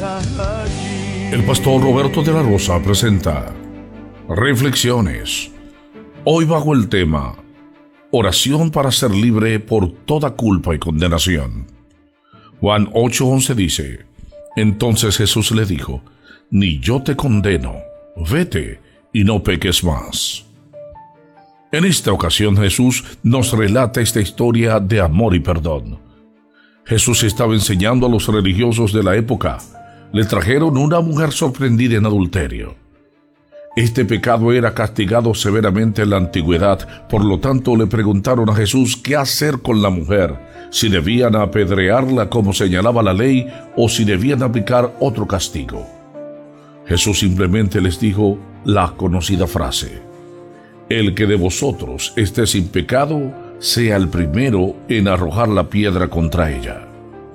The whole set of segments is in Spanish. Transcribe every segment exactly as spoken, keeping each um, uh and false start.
El pastor Roberto de la Rosa presenta Reflexiones. Hoy bajo el tema Oración para ser libre por toda culpa y condenación. Juan ocho once dice: Entonces Jesús le dijo: Ni yo te condeno, vete y no peques más. En esta ocasión Jesús nos relata esta historia de amor y perdón. Jesús estaba enseñando a los religiosos de la época. Le trajeron una mujer sorprendida en adulterio. Este pecado era castigado severamente en la antigüedad, por lo tanto le preguntaron a Jesús qué hacer con la mujer, si debían apedrearla como señalaba la ley o si debían aplicar otro castigo. Jesús simplemente les dijo la conocida frase: El que de vosotros esté sin pecado, sea el primero en arrojar la piedra contra ella.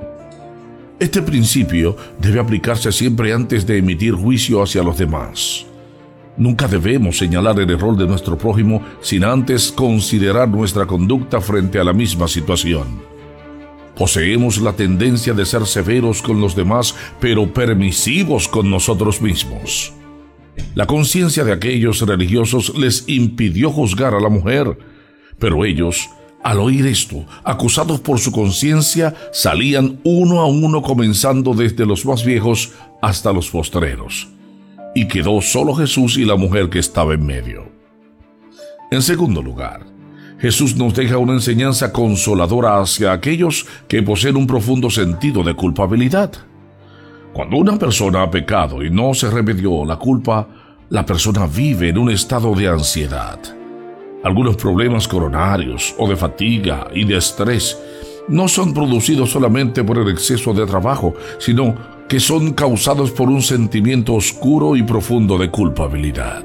Este principio debe aplicarse siempre antes de emitir juicio hacia los demás. Nunca debemos señalar el error de nuestro prójimo sin antes considerar nuestra conducta frente a la misma situación. Poseemos la tendencia de ser severos con los demás, pero permisivos con nosotros mismos. La conciencia de aquellos religiosos les impidió juzgar a la mujer, pero ellos, al oír esto, acusados por su conciencia, salían uno a uno, comenzando desde los más viejos hasta los postreros. Y quedó solo Jesús y la mujer que estaba en medio. En segundo lugar, Jesús nos deja una enseñanza consoladora hacia aquellos que poseen un profundo sentido de culpabilidad. Cuando una persona ha pecado y no se remedió la culpa, la persona vive en un estado de ansiedad. Algunos problemas coronarios o de fatiga y de estrés no son producidos solamente por el exceso de trabajo, sino que son causados por un sentimiento oscuro y profundo de culpabilidad.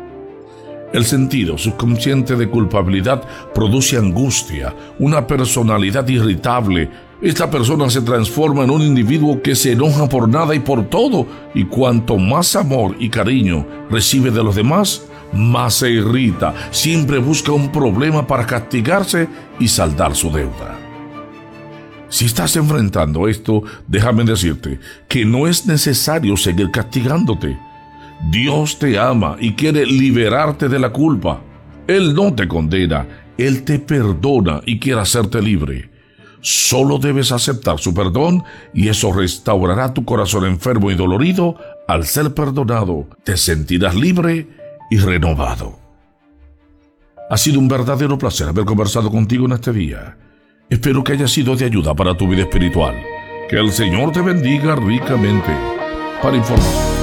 El sentido subconsciente de culpabilidad produce angustia, una personalidad irritable. Esta persona se transforma en un individuo que se enoja por nada y por todo, y cuanto más amor y cariño recibe de los demás, más se irrita. Siempre busca un problema para castigarse y saldar su deuda. Si estás enfrentando esto, déjame decirte que no es necesario seguir castigándote. Dios te ama y quiere liberarte de la culpa. Él no te condena, Él te perdona y quiere hacerte libre. Solo debes aceptar su perdón y eso restaurará tu corazón enfermo y dolorido. Al ser perdonado, te sentirás libre y renovado. Ha sido un verdadero placer haber conversado contigo en este día. Espero que haya sido de ayuda para tu vida espiritual. Que el Señor te bendiga ricamente. Para información